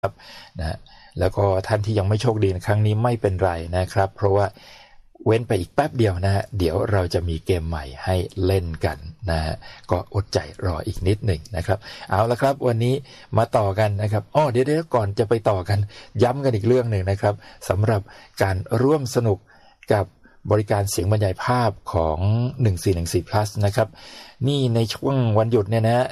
นะแล้วก็ท่านที่ยังไม่โชคดีในครั้งนี้ไม่เป็นไรนะครับเพราะว่าเว้นไปอีกแป๊บเดียวนะฮะเดี๋ยวเราจะมีเกมใหม่ให้เล่นกันนะฮะก็อดใจรออีกนิดหนึ่งนะครับเอาละครับวันนี้มาต่อกันนะครับเดี๋ยวก่อนจะไปต่อกันย้ำกันอีกเรื่องหนึ่งนะครับสำหรับการร่วมสนุกกับบริการเสียงบรรยายภาพของ1414 plus นะครับนี่ในช่วงวันหยุดเนี่ยนะ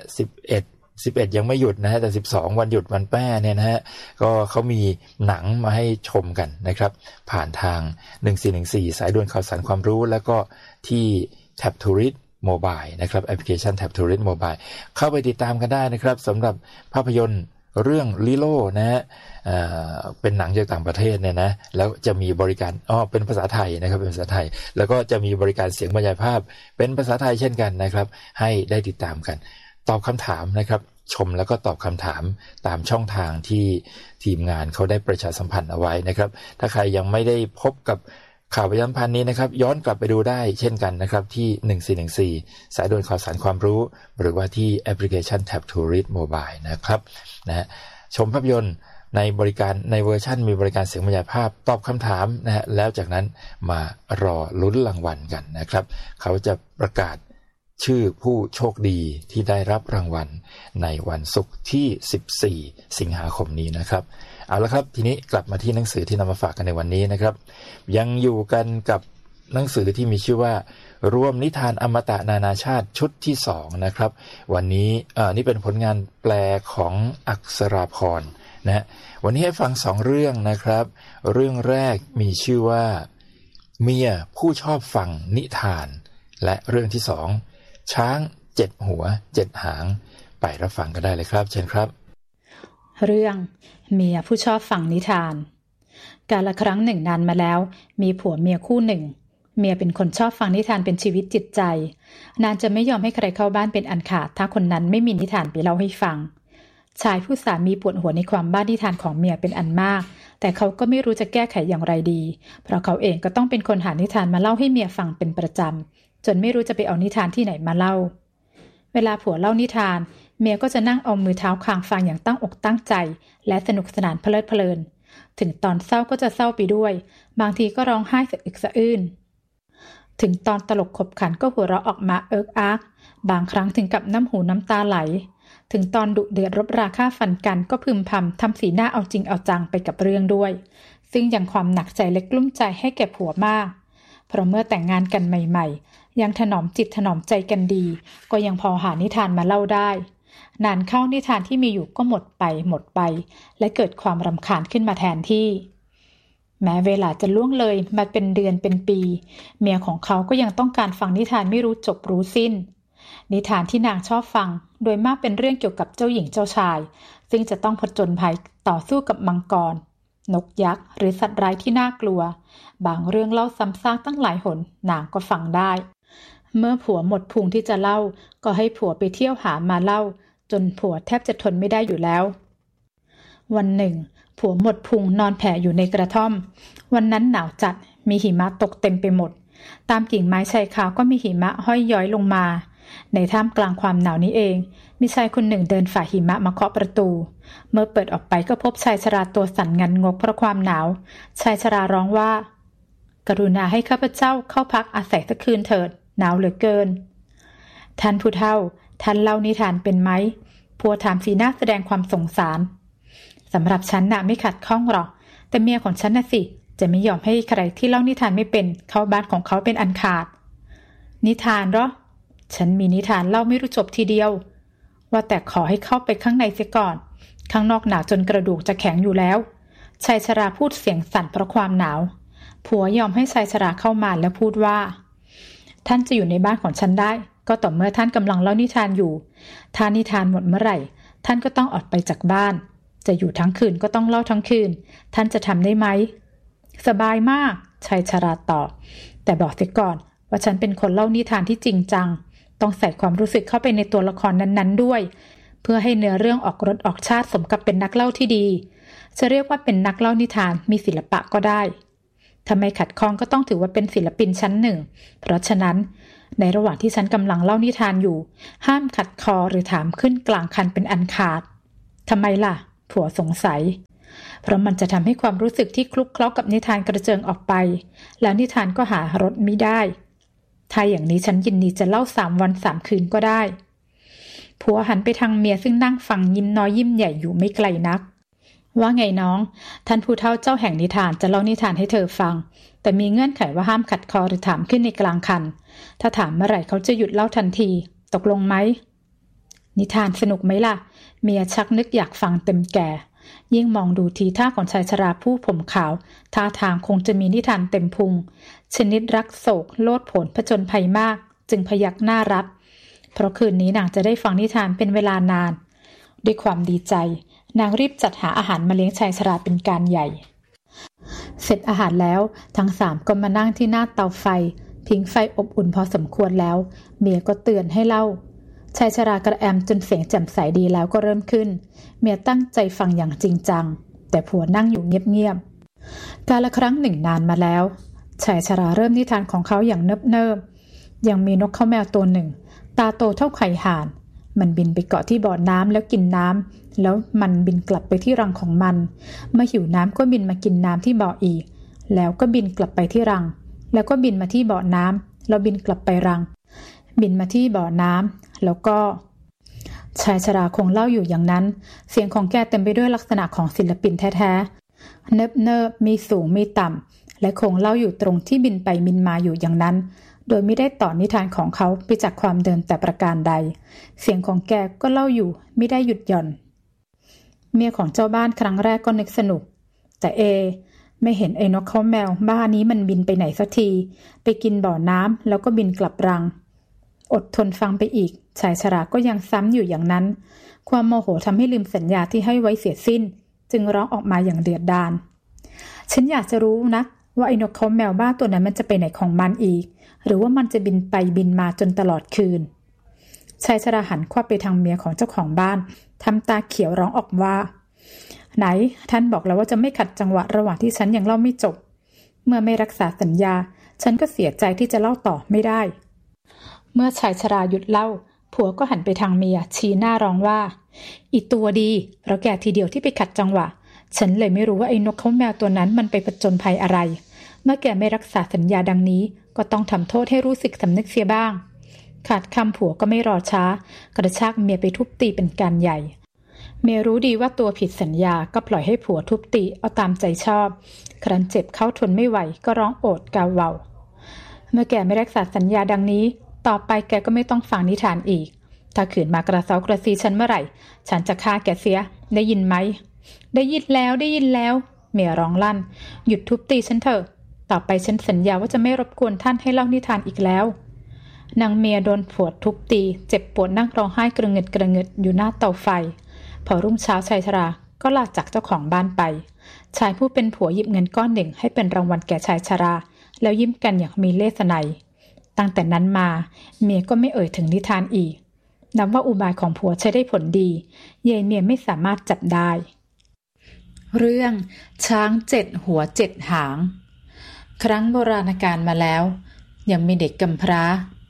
11ยังไม่หยุดนะฮะแต่12วันหยุดวันแป้เนี่ยนะฮะก็เขามีหนังมาให้ชมกันนะครับผ่านทาง1414สายด่วนข่าวสารความรู้แล้วก็ที่ Tab Tourist Mobile นะครับแอปพลิเคชัน Tab Tourist Mobile เข้าไปติดตามกันได้นะครับสำหรับภาพยนตร์เรื่องลิโลนะฮะเป็นหนังจากต่างประเทศเนี่ยนะแล้วจะมีบริการเป็นภาษาไทยนะครับเป็นภาษาไทยแล้วก็จะมีบริการเสียงบรรยายภาพเป็นภาษาไทยเช่นกันนะครับให้ได้ติดตามกันตอบคำถามนะครับชมแล้วก็ตอบคำถามตามช่องทางที่ทีมงานเขาได้ประชาสัมพันธ์เอาไว้นะครับถ้าใครยังไม่ได้พบกับข่าวประชาสัมพันธ์นี้นะครับย้อนกลับไปดูได้เช่นกันนะครับที่1414สายด่วนข่าวสารความรู้หรือว่าที่แอปพลิเคชัน Tab Tourist Mobile นะครับนะชมภาพยนตร์ในบริการในเวอร์ชันมีบริการเสียงบรรยายภาพตอบคำถามนะฮะแล้วจากนั้นมารอลุ้นรางวัลกันนะครับเขาจะประกาศชื่อผู้โชคดีที่ได้รับรางวัลในวันศุกร์ที่14สิงหาคมนี้นะครับเอาละครับทีนี้กลับมาที่หนังสือที่นำมาฝากกันในวันนี้นะครับยังอยู่กันกับหนังสือที่มีชื่อว่ารวมนิทานอมตะนานาชาติชุดที่2นะครับวันนี้นี่เป็นผลงานแปลของอักษราพรนะฮะวันนี้ให้ฟัง2เรื่องนะครับเรื่องแรกมีชื่อว่าเมียผู้ชอบฟังนิทานและเรื่องที่2ช้าง7หัว7หางไปรับฟังกันได้เลยครับเชิญครับเรื่องเมียผู้ชอบฟังนิทานกาลครั้งหนึ่งนานมาแล้วมีผัวเมียคู่หนึ่งเมียเป็นคนชอบฟังนิทานเป็นชีวิตจิตใจนานจะไม่ยอมให้ใครเข้าบ้านเป็นอันขาดถ้าคนนั้นไม่มีนิทานไปเล่าให้ฟังชายผู้สามีปวดหัวในความบ้านิทานของเมียเป็นอันมากแต่เขาก็ไม่รู้จะแก้ไขอย่างไรดีเพราะเขาเองก็ต้องเป็นคนหานิทานมาเล่าให้เมียฟังเป็นประจำจนไม่รู้จะไปเอานิทานที่ไหนมาเล่าเวลาผัวเล่านิทานเมียก็จะนั่งเอามือเท้าคางฟังอย่างตั้งอกตั้งใจและสนุกสนานเพลิดเพลินถึงตอนเศร้าก็จะเศร้าไปด้วยบางทีก็ร้องไห้สะอึกสะอื้นถึงตอนตลกขบขันก็หัวเราะออกมาเอิกอักบางครั้งถึงกับน้ำหูน้ำตาไหลถึงตอนดุเดือดรบราฆ่าฟันกันก็พึมพำทำสีหน้าเอาจริงเอาจังไปกับเรื่องด้วยซึ่งยังความหนักใจและกลุ้มใจให้แก่ผัวมากเพราะเมื่อแต่งงานกันใหม่ๆยังถนอมจิตถนอมใจกันดีก็ยังพอหานิทานมาเล่าได้นานเข้านิทานที่มีอยู่ก็หมดไปและเกิดความรำคาญขึ้นมาแทนที่แม้เวลาจะล่วงเลยมาเป็นเดือนเป็นปีเมียของเขาก็ยังต้องการฟังนิทานไม่รู้จบรู้สิ้นนิทานที่นางชอบฟังโดยมากเป็นเรื่องเกี่ยวกับเจ้าหญิงเจ้าชายซึ่งจะต้องผจญภัยต่อสู้กับมังกรนกยักษ์หรือสัตว์ร้ายที่น่ากลัวบางเรื่องเล่าซ้ำซากตั้งหลายหนนางก็ฟังได้เมื่อผัวหมดพุงที่จะเล่าก็ให้ผัวไปเที่ยวหามาเล่าจนผัวแทบจะทนไม่ได้อยู่แล้ววันหนึ่งผัวหมดพุงนอนแผ่อยู่ในกระท่อมวันนั้นหนาวจัดมีหิมะตกเต็มไปหมดตามกิ่งไม้ชายคาก็มีหิมะห้อยย้อยลงมาในท่ามกลางความหนาวนี้เองมีชายคนหนึ่งเดินฝ่าหิมะมาเคาะประตูเมื่อเปิดออกไปก็พบชายชราตัวสั่นงันงกเพราะความหนาวชายชราร้องว่ากรุณาให้ข้าพเจ้าเข้าพักอาศัยสักคืนเถิดหนาวเหลือเกินท่านผู้เฒ่าท่านเล่านิทานเป็นไหมผัวถามสีหน้าแสดงความสงสารสำหรับฉันน่ะไม่ขัดข้องหรอกแต่เมียของฉันน่ะสิจะไม่ยอมให้ใครที่เล่านิทานไม่เป็นเข้าบ้านของเขาเป็นอันขาดนิทานเหรอฉันมีนิทานเล่าไม่รู้จบทีเดียวว่าแต่ขอให้เข้าไปข้างในเสียก่อนข้างนอกหนาวจนกระดูกจะแข็งอยู่แล้วชายชราพูดเสียงสั่นเพราะความหนาวผัวยอมให้ชายชราเข้ามาแล้วพูดว่าท่านจะอยู่ในบ้านของฉันได้ก็ต่อเมื่อท่านกำลังเล่านิทานอยู่ถ้านิทานหมดเมื่อไหร่ท่านก็ต้องออกไปจากบ้านจะอยู่ทั้งคืนก็ต้องเล่าทั้งคืนท่านจะทำได้ไหมสบายมากชายชราตอบแต่บอกเสียก่อนว่าฉันเป็นคนเล่านิทานที่จริงจังต้องใส่ความรู้สึกเข้าไปในตัวละครนั้นๆด้วยเพื่อให้เนื้อเรื่องออกรสออกชาติสมกับเป็นนักเล่าที่ดีจะเรียกว่าเป็นนักเล่านิทานมีศิลปะก็ได้ถ้าไม่ขัดข้องก็ต้องถือว่าเป็นศิลปินชั้นหนึ่งเพราะฉะนั้นในระหว่างที่ฉันกำลังเล่านิทานอยู่ห้ามขัดคอหรือถามขึ้นกลางคันเป็นอันขาดทำไมล่ะผัวสงสัยเพราะมันจะทำให้ความรู้สึกที่คลุกเคล้ากับนิทานกระเจิงออกไปแล้วนิทานก็หารสมิได้ถ้าอย่างนี้ฉันยินดีจะเล่า3 วัน3 คืนก็ได้ผัวหันไปทางเมียซึ่งนั่งฟังยิ้มน้อยยิ้มใหญ่อยู่ไม่ไกลนักว่าไงน้องท่านผู้เฒ่าเจ้าแห่งนิทานจะเล่านิทานให้เธอฟังแต่มีเงื่อนไขว่าห้ามขัดคอหรือถามขึ้นในกลางคันถ้าถามเมื่อไหร่เขาจะหยุดเล่าทันทีตกลงไหมนิทานสนุกไหมล่ะเมียชักนึกอยากฟังเต็มแก่ยิ่งมองดูทีท่าของชายชราผู้ผมขาวท่าทางคงจะมีนิทานเต็มพุงชนิดรักโศกโลดโผนผจญภัยมากจึงพยักหน้ารับเพราะคืนนี้นางจะได้ฟังนิทานเป็นเวลานานด้วยความดีใจนางรีบจัดหาอาหารมาเลี้ยงชายชราเป็นการใหญ่เสร็จอาหารแล้วทั้ง3ก็มานั่งที่หน้าเตาไฟพิงไฟอบอุ่นพอสมควรแล้วเมียก็เตือนให้เล่าชายชรากระแอมจนเสียงแจ่มใสดีแล้วก็เริ่มขึ้นเมียตั้งใจฟังอย่างจริงจังแต่ผัวนั่งอยู่เงียบๆกาลครั้งหนึ่งนานมาแล้วชายชราเริ่มนิทานของเขาอย่างเนิบๆยังมีนกข้าวแมวตัวหนึ่งตาโตเท่าไข่ห่านมันบินไปเกาะที่บ่อน้ำแล้วกินน้ำแล้วมันบินกลับไปที่รังของมันเมื่อหิวน้ำก็บินมากินน้ำที่บ่ออีกแล้วก็บินกลับไปที่รังแล้วก็บินมาที่บ่อน้ำแล้วบินกลับไปรังบินมาที่บ่อน้ำแล้วก็ชายชราคงเล่าอยู่อย่างนั้นเสียงของแกเต็มไปด้วยลักษณะของศิลปินแท้ๆเนิบมีสูงมีต่ำและคงเล่าอยู่ตรงที่บินไปบินมาอยู่อย่างนั้นโดยไม่ได้ต่อนิทานของเขาไปจากความเดิมแต่ประการใดเสียงของแกก็เล่าอยู่ไม่ได้หยุดหย่อนเมียของเจ้าบ้านครั้งแรกก็นึกสนุกแต่ไม่เห็นไอ้นกเขาแมวบ้านี้มันบินไปไหนสักทีไปกินบ่อน้ำแล้วก็บินกลับรังอดทนฟังไปอีกชายชราก็ยังซ้ำอยู่อย่างนั้นความโมโหทำให้ลืมสัญญาที่ให้ไว้เสียสิ้นจึงร้องออกมาอย่างเดือดดาลฉันอยากจะรู้นะว่าไอ้นกเขาแมวบ้าตัวนั้นมันจะไปไหนของมันอีกหรือว่ามันจะบินไปบินมาจนตลอดคืนชายชราหันควับไปทางเมียของเจ้าของบ้านทำตาเขียวร้องออกว่าไหนท่านบอกแล้วว่าจะไม่ขัดจังหวะระหว่างที่ฉันยังเล่าไม่จบเมื่อไม่รักษาสัญญาฉันก็เสียใจที่จะเล่าต่อไม่ได้เมื่อชายชราหยุดเล่าผัวก็หันไปทางเมียชี้หน้าร้องว่าอีตัวดีเพราะแกทีเดียวที่ไปขัดจังหวะฉันเลยไม่รู้ว่าไอ้นกเขาแมวตัวนั้นมันไปผจญภัยอะไรเมื่อแกไม่รักษาสัญญาดังนี้ก็ต้องทำโทษให้รู้สึกสำนึกเสียบ้างขาดคำผัวก็ไม่รอช้ากระชากเมียไปทุบตีเป็นการใหญ่เมียรู้ดีว่าตัวผิดสัญญาก็ปล่อยให้ผัวทุบตีเอาตามใจชอบครั้นเจ็บเข้าทนไม่ไหวก็ร้องโอดกาวเวาเมื่อแกไม่รักษาสัญญาดังนี้ต่อไปแกก็ไม่ต้องฟังนิทานอีกถ้าขืนมากระเซากระซีฉันเมื่อไหร่ฉันจะฆ่าแกเสียได้ยินไหมได้ยินแล้วเมียร้องลั่นหยุดทุบตีฉันเถอะต่อไปฉันสัญญาว่าจะไม่รบกวนท่านให้เล่านิทานอีกแล้วนางเมียโดนผัวทุบตีเจ็บปวดนั่งร้องไห้กระเงิดอยู่หน้าเตาไฟพอรุ่งเช้าชายชราก็ลาจากเจ้าของบ้านไปชายผู้เป็นผัวหยิบเงินก้อนหนึ่งให้เป็นรางวัลแก่ชายชราแล้วยิ้มกันอย่างมีเลสไนตั้งแต่นั้นมาเมียก็ไม่เอ่ยถึงนิทานอีกนับว่าอุบายของผัวใช้ได้ผลดียายเมียไม่สามารถจับได้เรื่องช้าง7 หัว7 หางครั้งโบราณกาลมาแล้วยังมีเด็กกำพร้า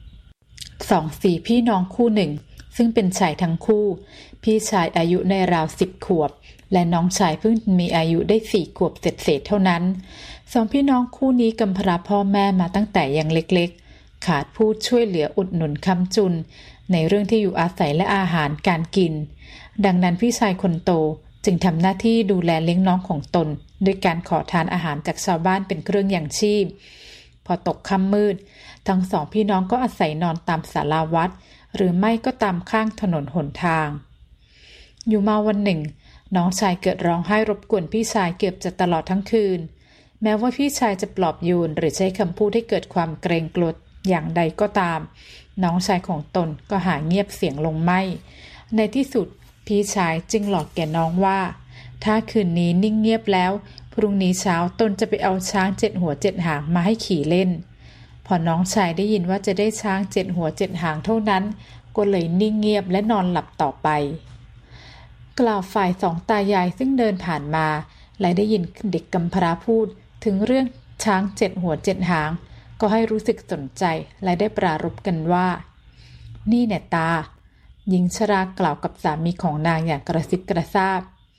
2-4 พี่น้องคู่หนึ่งซึ่งเป็นชายทั้งคู่พี่ชายอายุในราว10 ขวบและน้องชายเพิ่งมีอายุได้4 ขวบเศษเท่านั้น2 พี่น้องคู่นี้กำพร้าพ่อแม่มาตั้งแต่ยังเล็กๆขาดผู้ช่วยเหลืออุดหนุนค้ำจุนในเรื่องที่อยู่อาศัยและอาหารการกินดังนั้นพี่ชายคนโตจึงทำหน้าที่ดูแลเลี้ยงน้องของตนด้วยการขอทานอาหารจากชาวบ้านเป็นเครื่องอย่างชีพพอตกค่ำมืดทั้ง2 พี่น้องก็อาศัยนอนตามศาลาวัดหรือไม่ก็ตามข้างถนนหนทางอยู่มาวันหนึ่งน้องชายเกิดร้องไห้รบกวนพี่ชายเกือบจะตลอดทั้งคืนแม้ว่าพี่ชายจะปลอบโยนหรือใช้คำพูดให้เกิดความเกรงกลัวอย่างใดก็ตามน้องชายของตนก็หายเงียบเสียงลงไม่ในที่สุดพี่ชายจึงหลอกแก่น้องว่าถ้าคืนนี้นิ่งเงียบแล้วพรุ่งนี้เช้าตนจะไปเอาช้าง7 หัว7 หางมาให้ขี่เล่นพอน้องชายได้ยินว่าจะได้ช้าง7 หัว7 หางเท่านั้นก็เลยนิ่งเงียบและนอนหลับต่อไปกล่าวฝ่าย2 ตายายซึ่งเดินผ่านมาและได้ยินเด็กกำพร้าพูดถึงเรื่องช้าง7 หัว7 หางก็ให้รู้สึกสนใจและได้ปรารภกันว่านี่แน่ตาหญิงชรากล่าวกับสามีของนางอย่างกระซิบกระซาบ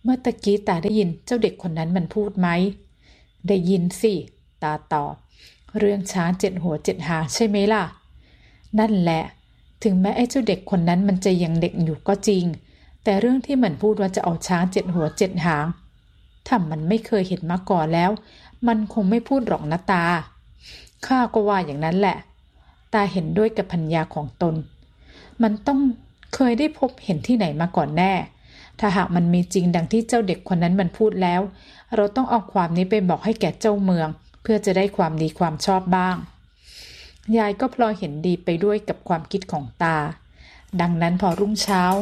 เมื่อตะกี้ตาได้ยินเจ้าเด็กคนนั้นมันพูดไหมได้ยินสิตาตอบเรื่องช้าง7 หัว 7 หางใช่ไหมล่ะนั่นแหละถึงแม้ไอ้เจ้าเด็กคนนั้นมันจะยังเด็กอยู่ก็จริงแต่เรื่องที่มันพูดว่าจะเอาช้าง7 หัว 7 หางถ้ามันไม่เคยเห็นมาก่อนแล้วมันคงไม่พูดหรอกนะตาข้าก็ว่าอย่างนั้นแหละตาเห็นด้วยกับภรรยาของตนมันต้องเคยได้พบเห็นที่ไหนมาก่อนแน่ถ้าหากมันมีจริงดังที่เจ้าเด็กคนนั้นมันพูดแล้วเราต้องเอาความนี้ไปบอกให้แก่เจ้าเมืองเพื่อจะได้ความดีความชอบบ้างยายก็พลอยเห็นดีไปด้วยกับความคิดของตาดังนั้นพอรุ่งเช้า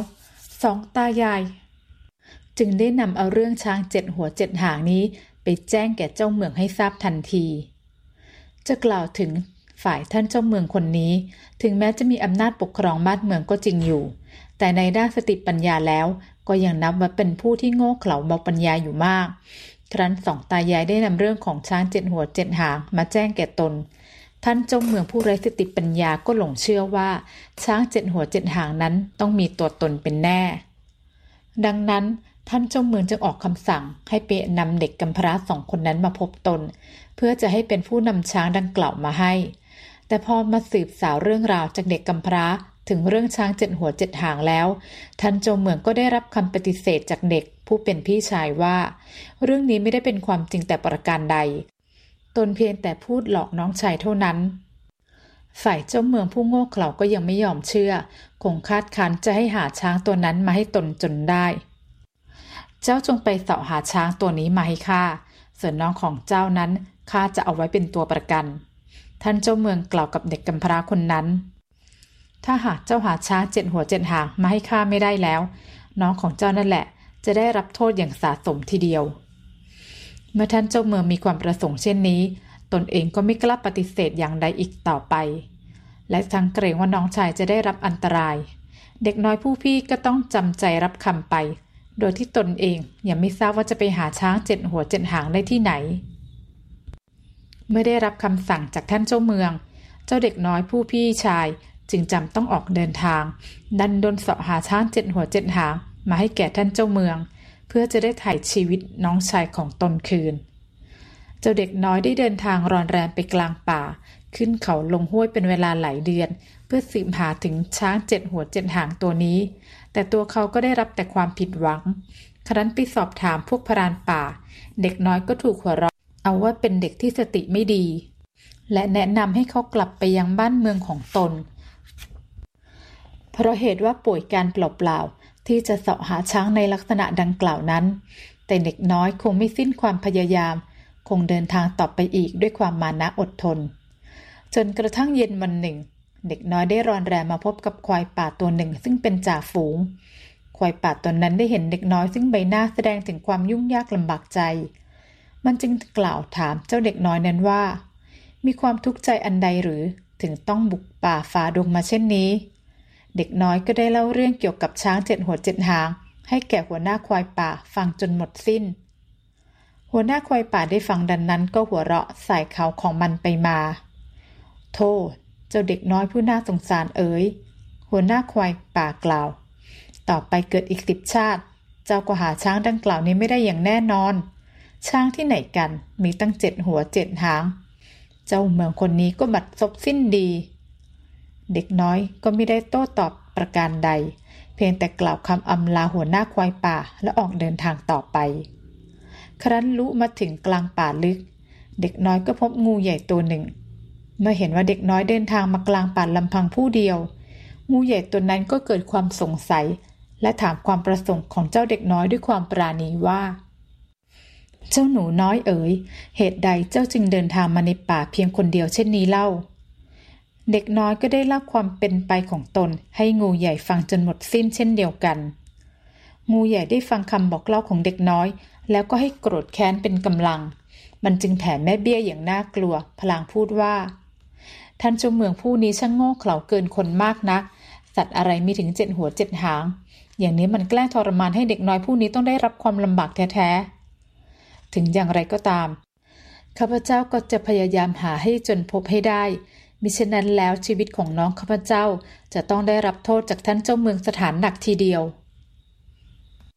2 ตายายจึงได้นำเอาเรื่องช้าง7 หัว 7 หางนี้ไปแจ้งแก่เจ้าเมืองให้ทราบทันทีจะกล่าวถึงฝ่ายท่านเจ้าเมืองคนนี้ถึงแม้จะมีอำนาจปกครองบ้านเมืองก็จริงอยู่แต่ในด้านสติปัญญาแล้วก็ยังนับว่าเป็นผู้ที่โง่เขลาเบาปัญญาอยู่มากครั้น2 ตายายได้นำเรื่องของช้าง7 หัว 7 หางมาแจ้งแก่ตนท่านเจ้าเมืองผู้ไร้สติปัญญาก็หลงเชื่อว่าช้าง7 หัว 7 หางนั้นต้องมีตัวตนเป็นแน่ดังนั้นท่านเจ้าเมืองจึงออกคำสั่งให้ไปนำเด็กกำพร้า2 คนนั้นมาพบตนเพื่อจะให้เป็นผู้นำช้างดังกล่าวมาให้แต่พอมาสืบสาวเรื่องราวจากเด็กกำพร้าถึงเรื่องช้าง7 หัว 7 หางแล้วท่านเจ้าเมืองก็ได้รับคำปฏิเสธจากเด็กผู้เป็นพี่ชายว่าเรื่องนี้ไม่ได้เป็นความจริงแต่ประการใดตนเพียงแต่พูดหลอกน้องชายเท่านั้นฝ่ายเจ้าเมืองผู้โง่เขลาก็ยังไม่ยอมเชื่อคงคาดคั้นจะให้หาช้างตัวนั้นมาให้ตนจนได้เจ้าจงไปเสาะหาช้างตัวนี้มาให้ข้าส่วนน้องของเจ้านั้นข้าจะเอาไว้เป็นตัวประกันท่านเจ้าเมืองกล่าวกับเด็กกำพร้าคนนั้นถ้าหากเจ้าหาช้าง7 หัว 7 หางมาให้ข้าไม่ได้แล้วน้องของเจ้านั่นแหละจะได้รับโทษอย่างสาสมทีเดียวเมื่อท่านเจ้าเมืองมีความประสงค์เช่นนี้ตนเองก็ไม่กล้าปฏิเสธอย่างใดอีกต่อไปและทั้งเกรงว่าน้องชายจะได้รับอันตรายเด็กน้อยผู้พี่ก็ต้องจำใจรับคำไปโดยที่ตนเองยังไม่ทราบว่าจะไปหาช้าง7 หัว 7 หางได้ที่ไหนเมื่อได้รับคำสั่งจากท่านเจ้าเมืองเจ้าเด็กน้อยผู้พี่ชายจึงจำต้องออกเดินทางดันดนเสาะหาช้าง7 หัว 7 หางมาให้แก่ท่านเจ้าเมืองเพื่อจะได้ไถ่ชีวิตน้องชายของตนคืนเจ้าเด็กน้อยได้เดินทางรอนแรมไปกลางป่าขึ้นเขาลงห้วยเป็นเวลาหลายเดือนเพื่อสืบหาถึงช้าง7 หัว 7 หางตัวนี้แต่ตัวเขาก็ได้รับแต่ความผิดหวังครั้นไปสอบถามพวกพรานป่าเด็กน้อยก็ถูกหัวเราะเอาว่าเป็นเด็กที่สติไม่ดีและแนะนำให้เขากลับไปยังบ้านเมืองของตนเพราะเหตุว่าป่วยการเปล่าๆที่จะเสาะหาช้างในลักษณะดังกล่าวนั้นแต่เด็กน้อยคงไม่สิ้นความพยายามคงเดินทางต่อไปอีกด้วยความมานะอดทนจนกระทั่งเย็นวันหนึ่งเด็กน้อยได้รอนแรมมาพบกับควายป่าตัวหนึ่งซึ่งเป็นจ่าฝูงควายป่าตัวนั้นได้เห็นเด็กน้อยซึ่งใบหน้าแสดงถึงความยุ่งยากลำบากใจมันจึงกล่าวถามเจ้าเด็กน้อยนั้นว่ามีความทุกข์ใจอันใดหรือถึงต้องบุกป่าฝ่าดงมาเช่นนี้เด็กน้อยก็ได้เล่าเรื่องเกี่ยวกับช้าง7 หัว 7 หางให้แก่หัวหน้าควายป่าฟังจนหมดสิ้นหัวหน้าควายป่าได้ฟังดังนั้นก็หัวเราะใส่เขาของมันไปมาโธ่เจ้าเด็กน้อยผู้น่าสงสารเอ๋ยหัวหน้าควายป่ากล่าวต่อไปเกิดอีก10 ชาติเจ้าก็หาช้างดังกล่าวนี้ไม่ได้อย่างแน่นอนช้างที่ไหนกันมีตั้ง7 หัว 7 หางเจ้าเมืองคนนี้ก็บัดซบสิ้นดีเด็กน้อยก็ไม่ได้โต้ตอบประการใดเพียงแต่กล่าวคำอำลาหัวหน้าควายป่าและออกเดินทางต่อไปครั้นลุมาถึงกลางป่าลึกเด็กน้อยก็พบงูใหญ่ตัวหนึ่งเมื่อเห็นว่าเด็กน้อยเดินทางมากลางป่าลำพังผู้เดียวงูใหญ่ตัวนั้นก็เกิดความสงสัยและถามความประสงค์ของเจ้าเด็กน้อยด้วยความปราณีว่าเจ้าหนูน้อยเอ๋ยเหตุใดเจ้าจึงเดินทางมาในป่าเพียงคนเดียวเช่นนี้เล่าเด็กน้อยก็ได้เล่าความเป็นไปของตนให้งูใหญ่ฟังจนหมดสิ้นเช่นเดียวกันงูใหญ่ได้ฟังคำบอกเล่าของเด็กน้อยแล้วก็ให้โกรธแค้นเป็นกำลังมันจึงแผ่แม่เบี้ยอย่างน่ากลัวพลางพูดว่าท่านเจ้าเมืองผู้นี้ช่างโง่เขลาเกินคนมากนักสัตว์อะไรมีถึง7 หัว 7 หางอย่างนี้มันแกล้งทรมานให้เด็กน้อยผู้นี้ต้องได้รับความลำบากแท้ๆถึงอย่างไรก็ตามข้าพเจ้าก็จะพยายามหาให้จนพบให้ได้มิฉะนั้นแล้วชีวิตของน้องข้าพเจ้าจะต้องได้รับโทษจากท่านเจ้าเมืองสถานหนักทีเดียว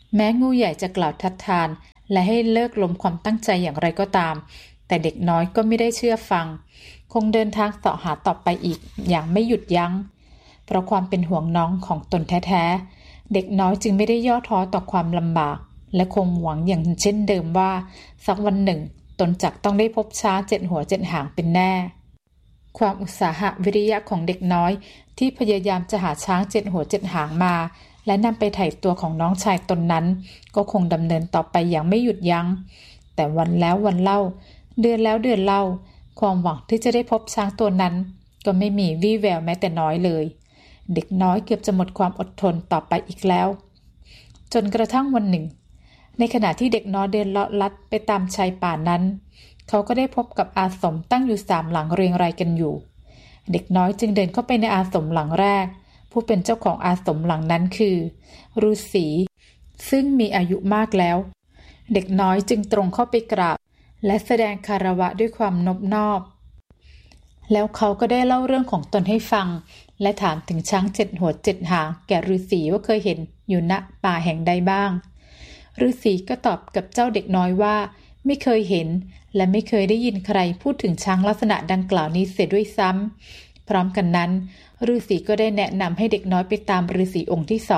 แม้งูใหญ่จะกล่าวทัดทานและให้เลิกล้มความตั้งใจอย่างไรก็ตามแต่เด็กน้อยก็ไม่ได้เชื่อฟังคงเดินทางเสาะหาต่อไปอีกอย่างไม่หยุดยั้งเพราะความเป็นห่วงน้องของตนแท้ๆเด็กน้อยจึงไม่ได้ย่อท้อต่อความลำบากและคงหวังอย่างเช่นเดิมว่าสักวันหนึ่งตนจักต้องได้พบช้าง7 หัว7 หางเป็นแน่ความอุตสาหะวิริยะของเด็กน้อยที่พยายามจะหาช้าง7 หัว7 หางมาและนำไปไถ่ตัวของน้องชายตนนั้นก็คงดำเนินต่อไปอย่างไม่หยุดยั้งแต่วันแล้ววันเล่าเดือนแล้วเดือนเล่าความหวังที่จะได้พบช้างตัวนั้นก็ไม่มีวี่แววแม้แต่น้อยเลยเด็กน้อยเกือบจะหมดความอดทนต่อไปอีกแล้วจนกระทั่งวันหนึ่งในขณะที่เด็กน้อยเดินเลาะลัดไปตามชายป่านั้นเขาก็ได้พบกับอาสมตั้งอยู่3 หลังเรียงรายกันอยู่เด็กน้อยจึงเดินเข้าไปในอาสมหลังแรกผู้เป็นเจ้าของอาสมหลังนั้นคือฤาษีซึ่งมีอายุมากแล้วเด็กน้อยจึงตรงเข้าไปกราบและแสดงคารวะด้วยความนอบน้อมแล้วเขาก็ได้เล่าเรื่องของตนให้ฟังและถามถึงช้าง7 หัว7 หางแก่ฤาษีว่าเคยเห็นอยู่ณป่าแห่งใดบ้างฤาษีก็ตอบกับเจ้าเด็กน้อยว่าไม่เคยเห็นและไม่เคยได้ยินใครพูดถึงช้างลักษณะดังกล่าวนี้เสียด้วยซ้ำพร้อมกันนั้นฤาษีก็ได้แนะนำให้เด็กน้อยไปตามฤาษีองค์ที่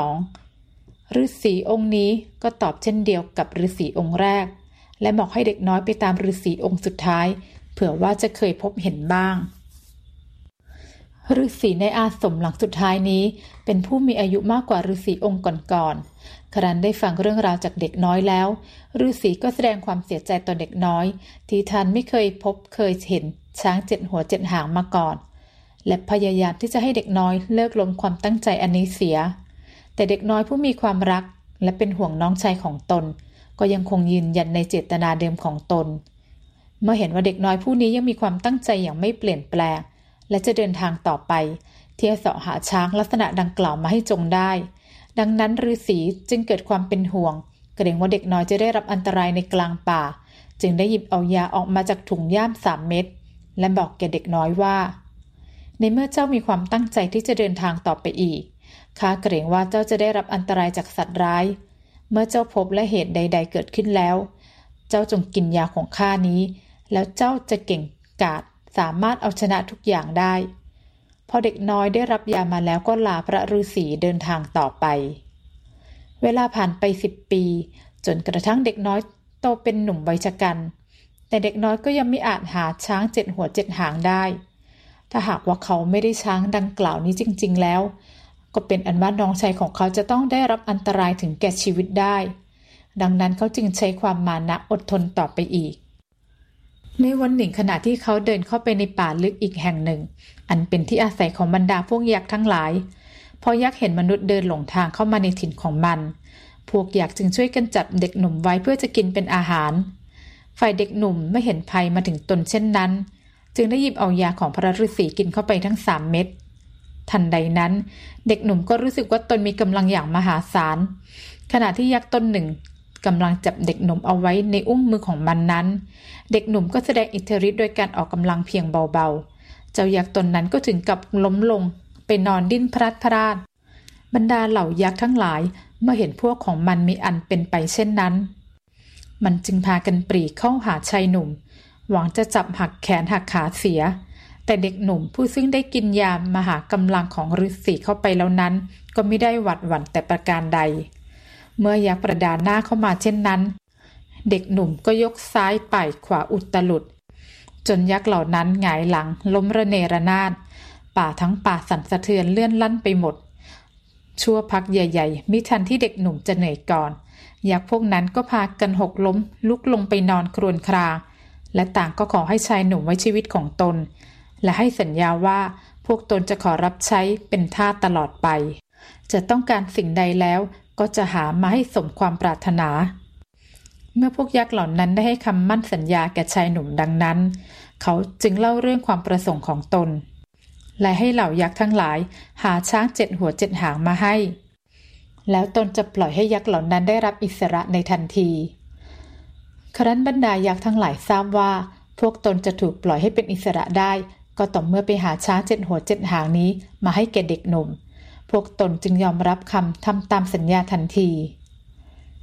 2ฤาษีองค์นี้ก็ตอบเช่นเดียวกับฤาษีองค์แรกและบอกให้เด็กน้อยไปตามฤาษีองค์สุดท้ายเผื่อว่าจะเคยพบเห็นบ้างฤาษีในอาสมหลังสุดท้ายนี้เป็นผู้มีอายุมากกว่าฤาษีองค์ก่อนๆครั้นได้ฟังเรื่องราวจากเด็กน้อยแล้วฤาษีก็แสดงความเสียใจต่อเด็กน้อยที่ท่านไม่เคยพบเคยเห็นช้าง7 หัว7 หางมาก่อนและพยายามที่จะให้เด็กน้อยเลิกล้มความตั้งใจอันนี้เสียแต่เด็กน้อยผู้มีความรักและเป็นห่วงน้องชายของตนก็ยังคงยืนยันในเจตนาเดิมของตนเมื่อเห็นว่าเด็กน้อยผู้นี้ยังมีความตั้งใจอย่างไม่เปลี่ยนแปลงและจะเดินทางต่อไปที่จะเสาะหาช้างลักษณะดังกล่าวมาให้จงได้ดังนั้นฤาษีจึงเกิดความเป็นห่วงเกรงว่าเด็กน้อยจะได้รับอันตรายในกลางป่าจึงได้หยิบเอายาออกมาจากถุงย่าม3 เม็ดและบอกแก่เด็กน้อยว่าในเมื่อเจ้ามีความตั้งใจที่จะเดินทางต่อไปอีกข้าเกรงว่าเจ้าจะได้รับอันตรายจากสัตว์ร้ายเมื่อเจ้าพบและเหตุใดๆเกิดขึ้นแล้วเจ้าจงกินยาของข้านี้แล้วเจ้าจะเก่งกาจสามารถเอาชนะทุกอย่างได้พอเด็กน้อยได้รับยามาแล้วก็ลาพระฤาษีเดินทางต่อไปเวลาผ่านไป10 ปีจนกระทั่งเด็กน้อยโตเป็นหนุ่มวัยชกันแต่เด็กน้อยก็ยังไม่อาจหาช้าง7 หัว7 หางได้ถ้าหากว่าเขาไม่ได้ช้างดังกล่าวนี้จริงๆแล้วก็เป็นอันว่าน้องชายของเขาจะต้องได้รับอันตรายถึงแก่ชีวิตได้ดังนั้นเขาจึงใช้ความมานะอดทนต่อไปอีกในวันหนึ่งขณะที่เขาเดินเข้าไปในป่าลึกอีกแห่งหนึ่งอันเป็นที่อาศัยของบรรดาพวกยักษ์ทั้งหลายพอยักษ์เห็นมนุษย์เดินหลงทางเข้ามาในถิ่นของมันพวกยักษ์จึงช่วยกันจับเด็กหนุ่มไว้เพื่อจะกินเป็นอาหารฝ่ายเด็กหนุ่มไม่เห็นภัยมาถึงตนเช่นนั้นจึงได้หยิบเอายาของพระฤาษีกินเข้าไปทั้ง3 เม็ดทันใดนั้นเด็กหนุ่มก็รู้สึกว่าตนมีกำลังอย่างมหาศาลขณะที่ยักษ์ตนหนึ่งกำลังจับเด็กหนุ่มเอาไว้ในอุ้งมือของมันนั้นเด็กหนุ่มก็แสดงอิทธิฤทธิ์โดยการออกกำลังเพียงเบาๆเจ้ายักษ์ตนนั้นก็ถึงกับล้มลงไปนอนดิ้นพลัดพรากบรรดาเหล่ายักษ์ทั้งหลายเมื่อเห็นพวกของมันมีอันเป็นไปเช่นนั้นมันจึงพากันปรีเข้าหาชายหนุ่มหวังจะจับหักแขนหักขาเสียแต่เด็กหนุ่มผู้ซึ่งได้กินยามหากำลังของฤาษีเข้าไปแล้วนั้นก็ไม่ได้หวาดหวั่นแต่ประการใดเมื่อยักษ์ประดาหน้าเข้ามาเช่นนั้นเด็กหนุ่มก็ยกซ้ายป่ายขวาอุตลุดจนยักษ์เหล่านั้นหงายหลังล้มระเนระนาดป่าทั้งป่าสั่นสะเทือนเลื่อนลั่นไปหมดชั่วพักใหญ่ๆมิทันที่เด็กหนุ่มจะเหนื่อยก่อนยักษ์พวกนั้นก็พากันหกล้มลุกลงไปนอนครวญครางและต่างก็ขอให้ชายหนุ่มไว้ชีวิตของตนและให้สัญญาว่าพวกตนจะขอรับใช้เป็นทาสตลอดไปจะต้องการสิ่งใดแล้วก็จะหามาให้สมความปรารถนาเมื่อพวกยักษ์เหล่านั้นได้ให้คำมั่นสัญญาแก่ชายหนุ่มดังนั้นเขาจึงเล่าเรื่องความประสงค์ของตนและให้เหล่ายักษ์ทั้งหลายหาช้าง7 หัว7 หางมาให้แล้วตนจะปล่อยให้ยักษ์เหล่านั้นได้รับอิสระในทันทีครั้นบรรดายักษ์ทั้งหลายทราบว่าพวกตนจะถูกปล่อยให้เป็นอิสระได้ก็ต่อเมื่อไปหาช้าง7 หัว7 หางนี้มาให้แก่เด็กหนุ่มพวกตนจึงยอมรับคำทำตามสัญญาทันที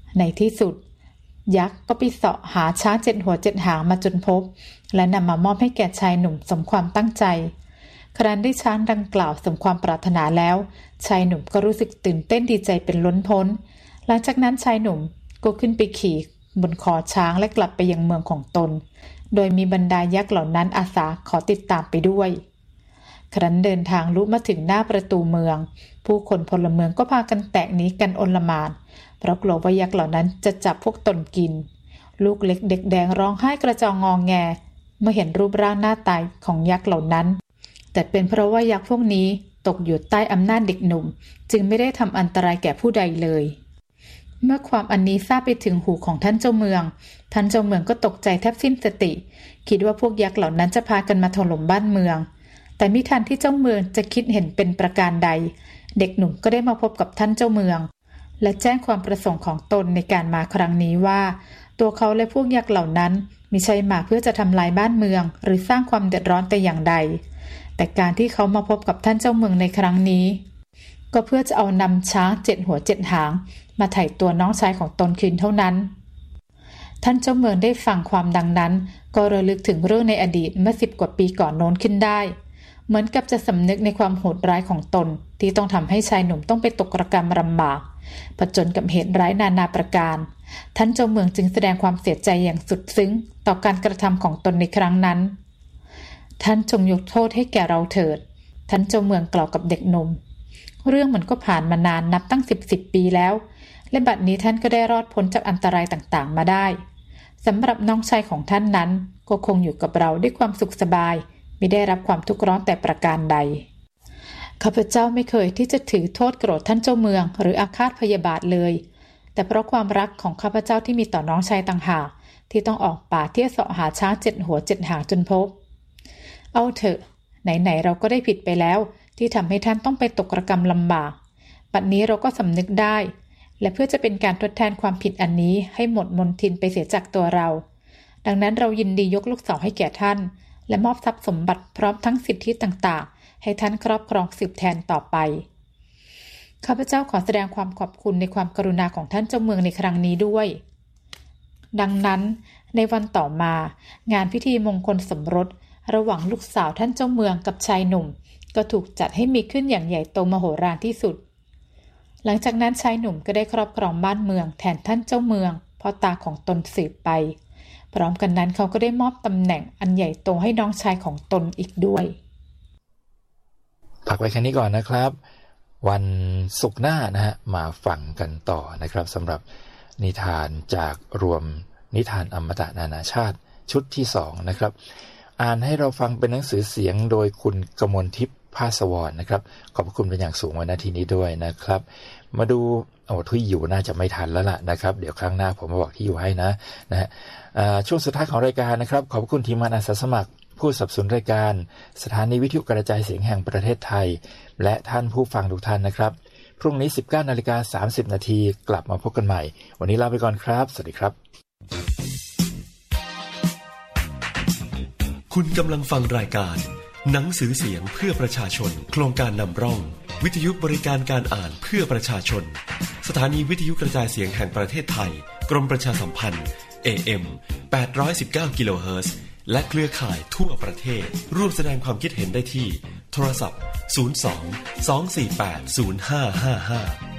ในที่สุดยักษ์ก็ไปเสาะหาช้าง7 หัว 7 หางมาจนพบและนำมามอบให้แก่ชายหนุ่มสมความตั้งใจครั้นได้ช้างดังกล่าวสมความปรารถนาแล้วชายหนุ่มก็รู้สึกตื่นเต้นดีใจเป็นล้นพ้นหลังจากนั้นชายหนุ่มก็ขึ้นไปขี่บนคอช้างและกลับไปยังเมืองของตนโดยมีบรรดายักษ์เหล่านั้นอาสาขอติดตามไปด้วยครั้นเดินทางลุมาถึงหน้าประตูเมืองผู้คนพลเมืองก็พากันแตกหนีกันโอลหม่านเพราะกลัวว่ายักษ์เหล่านั้นจะจับพวกตนกินลูกเล็กเด็กแดงร้องไห้กระจองงอแงเมื่อเห็นรูปร่างหน้าตาของยักษ์เหล่านั้นแต่เป็นเพราะว่ายักษ์พวกนี้ตกอยู่ใต้อำนาจเด็กหนุ่มจึงไม่ได้ทำอันตรายแก่ผู้ใดเลยเมื่อความอันนี้ทราบไปถึงหูของท่านเจ้าเมืองท่านเจ้าเมืองก็ตกใจแทบสิ้นสติคิดว่าพวกยักษ์เหล่านั้นจะพากันมาถล่มบ้านเมืองแต่มิทันที่เจ้าเมืองจะคิดเห็นเป็นประการใดเด็กหนุ่มก็ได้มาพบกับท่านเจ้าเมืองและแจ้งความประสงค์ของตนในการมาครั้งนี้ว่าตัวเขาและพวกยักษ์เหล่านั้นมิใช่มาเพื่อจะทำลายบ้านเมืองหรือสร้างความเดือดร้อนแต่อย่างใดแต่การที่เขามาพบกับท่านเจ้าเมืองในครั้งนี้ก็เพื่อจะเอานำช้าง7 หัว 7 หางมาไถ่ตัวน้องชายของตนคืนเท่านั้นท่านเจ้าเมืองได้ฟังความดังนั้นก็ระลึกถึงเรื่องในอดีตเมื่อ10 กว่าปีก่อนโน้นขึ้นได้เหมือนกับจะสำนึกในความโหดร้ายของตนที่ต้องทำให้ชายหนุ่มต้องไปตกระกำลำบากผจญกับเหตุร้ายนานาประการท่านเจ้าเมืองจึงแสดงความเสียใจอย่างสุดซึ้งต่อการกระทำของตนในครั้งนั้นท่านจงยกโทษให้แก่เราเถิดท่านเจ้าเมืองกล่าวกับเด็กหนุ่มเรื่องมันก็ผ่านมานานนับตั้ง10 ปีแล้วและบัดนี้ท่านก็ได้รอดพ้นจากอันตรายต่างๆมาได้สำหรับน้องชายของท่านนั้นก็คงอยู่กับเราด้วยความสุขสบายไม่ได้รับความทุกข์ร้อนแต่ประการใดข้าพเจ้าไม่เคยที่จะถือโทษโกรธท่านเจ้าเมืองหรืออาฆาตพยาบาทเลยแต่เพราะความรักของข้าพเจ้าที่มีต่อน้องชายต่างหากที่ต้องออกป่าเที่ยวเสาะหาช้าง7 หัว 7 หางจนพบเอาเถอะไหนๆเราก็ได้ผิดไปแล้วที่ทำให้ท่านต้องไปตกระกำลำบากบัดนี้เราก็สำนึกได้และเพื่อจะเป็นการทดแทนความผิดอันนี้ให้หมดมนทินไปเสียจากตัวเราดังนั้นเรายินดียกลูกสาวให้แก่ท่านและมอบทรัพย์สมบัติพร้อมทั้งสิทธิต่างๆให้ท่านครอบครองสืบแทนต่อไปข้าพเจ้าขอแสดงความขอบคุณในความกรุณาของท่านเจ้าเมืองในครั้งนี้ด้วยดังนั้นในวันต่อมางานพิธีมงคลสมรสระหว่างลูกสาวท่านเจ้าเมืองกับชายหนุ่มก็ถูกจัดให้มีขึ้นอย่างใหญ่โตมโหฬารที่สุดหลังจากนั้นชายหนุ่มก็ได้ครอบครองบ้านเมืองแทนท่านเจ้าเมืองพ่อตาของตนสืบไปพร้อมกันนั้นเขาก็ได้มอบตำแหน่งอันใหญ่โตให้น้องชายของตนอีกด้วยพักไว้แค่นี้ก่อนนะครับวันศุกร์หน้านะฮะมาฟังกันต่อนะครับสำหรับนิทานจากรวมนิทานอมตะนานาชาติชุดที่2นะครับอ่านให้เราฟังเป็นหนังสือเสียงโดยคุณกมลทิพย์ภาสวรนะครับขอบคุณเป็นอย่างสูงวันนาทีนี้ด้วยนะครับมาดูที่อยู่น่าจะไม่ทันแล้วล่ะนะครับเดี๋ยวครั้งหน้าผมมาบอกที่อยู่ให้นะฮะช่วงสุดท้ายของรายการนะครับขอบคุณทีมงานอาสาสมัครผู้สนับสนุนรายการสถานีวิทยุกระจายเสียงแห่งประเทศไทยและท่านผู้ฟังทุกท่านนะครับพรุ่งนี้ 19:30 น.กลับมาพบกันใหม่วันนี้ลาไปก่อนครับสวัสดีครับคุณกำลังฟังรายการหนังสือเสียงเพื่อประชาชนโครงการนำร่องวิทยุบริการการอ่านเพื่อประชาชนสถานีวิทยุกระจายเสียงแห่งประเทศไทยกรมประชาสัมพันธ์ AM 819 กิโลเฮิรตซ์และเครือข่ายทั่วประเทศร่วมแสดงความคิดเห็นได้ที่โทรศัพท์02 248 0555